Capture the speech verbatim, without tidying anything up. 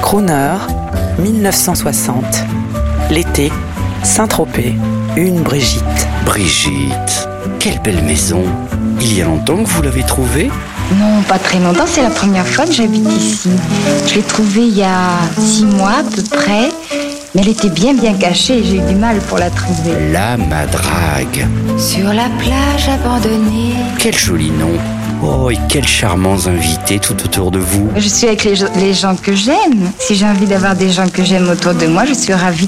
Crooner, mille neuf cent soixante. L'été, Saint-Tropez, une Brigitte. Brigitte, quelle belle maison. Il y a longtemps que vous l'avez trouvée ? Non, pas très longtemps, c'est la première fois que j'habite ici. Je l'ai trouvée il y a six mois à peu près, mais elle était bien bien cachée et j'ai eu du mal pour la trouver. La Madrague. Sur la plage abandonnée. Quel joli nom. Oh, et quels charmants invités tout autour de vous. Je suis avec les, les gens que j'aime. Si j'ai envie d'avoir des gens que j'aime autour de moi, je suis ravie.